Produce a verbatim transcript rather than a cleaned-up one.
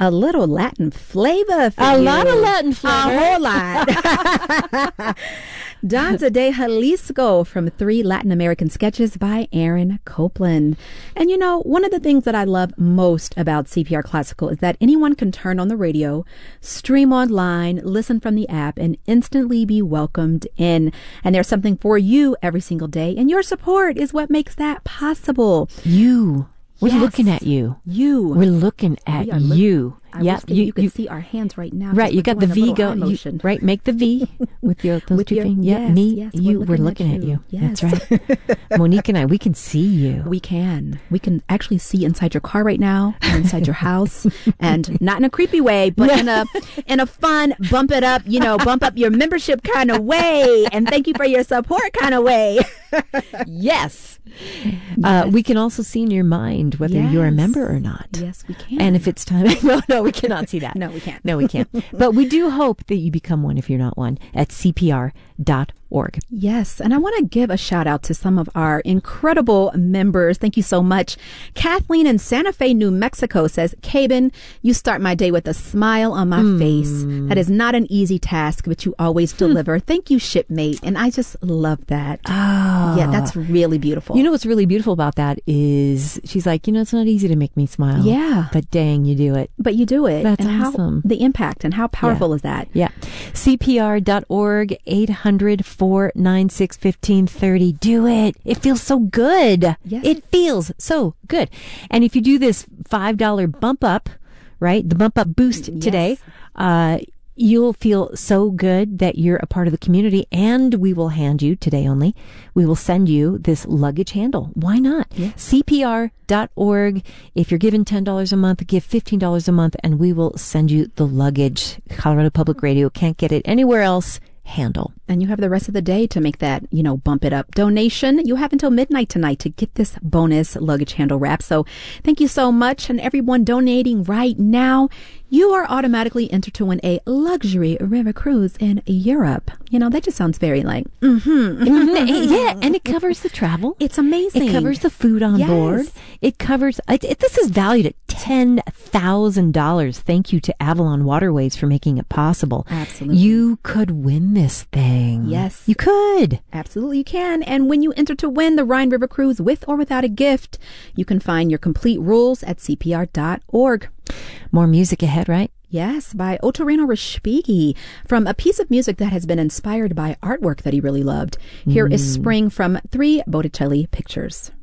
a little Latin flavor for A you. lot of Latin flavor. A whole lot. Danza de Jalisco from Three Latin American Sketches by Aaron Copland. And you know, one of the things that I love most about C P R Classical is that anyone can turn on the radio, stream online, listen from the app, and instantly be welcomed in. And there's something for you every single day. And your support is what makes that possible. You. We're Yes. looking at you. You. We're looking at We are look- you. I Yeah, wish that you, could see our hands right now. Right, because you we're got the doing a V little go. eye You, motion. right, make the V with your those With two your- fingers. Yeah, yes, me, yes, we're you. We're looking looking at at you. you. Yes. That's right. Monique and I, we can see you. We can. We can actually see inside your car right now, and inside your house, and not in a creepy way, but in a in a fun, bump it up, you know, bump up your membership kind of way, and thank you for your support kind of way. Yes. Uh, we can also see in your mind whether you're a Yes. member or not. Yes, we can. And if it's time, no, no, we cannot see that. No, we can't. No, we can't. But we do hope that you become one if you're not one at C P R dot org. Yes, and I want to give a shout out to some of our incredible members. Thank you so much. Kathleen in Santa Fe, New Mexico says, Cabin, you start my day with a smile on my Mm. face. That is not an easy task, but you always deliver. Thank you, shipmate. And I just love that. Oh. Yeah, that's really beautiful. You know what's really beautiful about that is she's like, you know, it's not easy to make me smile. Yeah. But dang, you do it. But you do it. That's and awesome. How, the impact and how powerful Yeah. is that? Yeah. C P R dot org, eight hundred, four nine six, one five three zero. Do it. It feels so good. Yes. It feels so good. And if you do this five dollar bump up, right, the bump up boost Yes. today, uh, you'll feel so good that you're a part of the community, and we will hand you, today only, we will send you this luggage handle. Why not? Yes. C P R dot org. If you're giving ten dollars a month, give fifteen dollars a month, and we will send you the luggage. Colorado Public Radio can't get it anywhere else. Handle. And you have the rest of the day to make that, you know, bump it up donation. You have until midnight tonight to get this bonus luggage handle wrap. So thank you so much. And everyone donating right now, you are automatically entered to win a luxury river cruise in Europe. You know, that just sounds very like, mm-hmm. Yeah, and it covers the travel. It's amazing. It covers the food on Yes. board. It covers, it, it, this is valued at ten thousand dollars. Thank you to Avalon Waterways for making it possible. Absolutely. You could win this thing. Yes. You could. Absolutely, you can. And when you enter to win the Rhine River Cruise with or without a gift, you can find your complete rules at C P R dot org. More music ahead, right? Yes, by Otorino Respighi, from a piece of music that has been inspired by artwork that he really loved. Here is Spring from Three Botticelli Pictures.